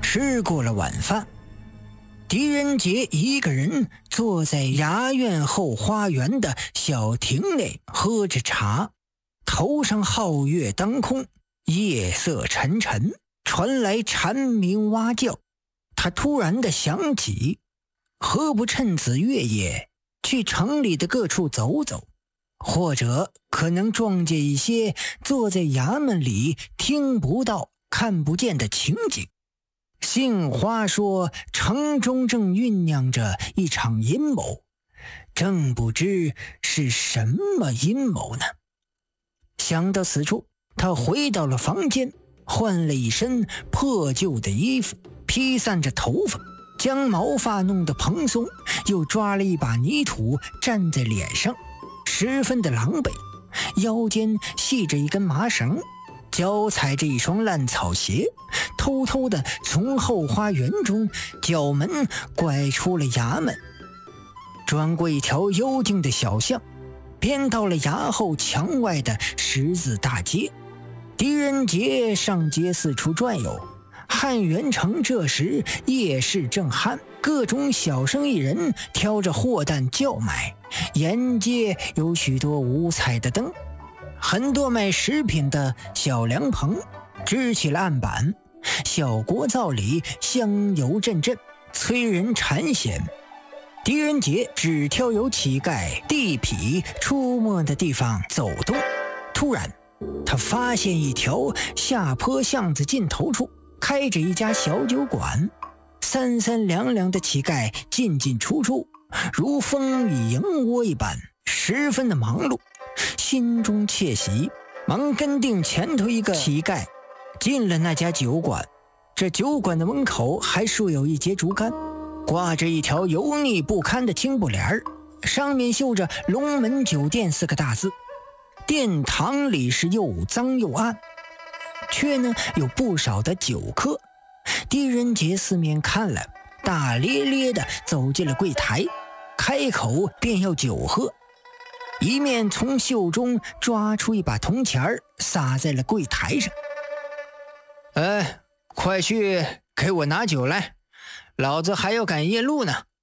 吃过了晚饭，狄仁杰一个人坐在衙院后花园的小亭内喝着茶，头上皓月当空，夜色沉沉，传来蝉鸣蛙叫。他突然地想起，何不趁此月夜去城里的各处走走，或者可能撞见一些坐在衙门里听不到看不见的情景。杏花说城中正酝酿着一场阴谋，正不知是什么阴谋呢。想到此处，他回到了房间，换了一身破旧的衣服，披散着头发，将毛发弄得蓬松，又抓了一把泥土蘸在脸上，十分的狼狈。腰间系着一根麻绳，脚踩着一双烂草鞋，偷偷地从后花园中角门拐出了衙门，转过一条幽静的小巷，便到了衙后墙外的十字大街。狄仁杰上街四处转悠。汉元城这时夜市正酣，各种小生意人挑着货担叫卖，沿街有许多五彩的灯，很多卖食品的小凉棚支起了案板，小锅灶里香油阵阵，催人馋涎。狄仁杰只挑有乞丐地痞出没的地方走动。突然他发现一条下坡巷子尽头处开着一家小酒馆，三三两两的乞丐进进出出，如蜂与蝇窝一般，十分的忙碌。心中窃喜，忙跟定前头一个乞丐进了那家酒馆。这酒馆的门口还竖有一截竹竿，挂着一条油腻不堪的青布帘，上面绣着龙门酒店4个大字。殿堂里是又脏又暗，却呢有不少的酒客。狄仁杰四面看了，大咧咧地走进了柜台，开口便要酒喝，一面从袖中抓出一把铜钱撒在了柜台上。快去给我拿酒来，老子还要赶夜路呢。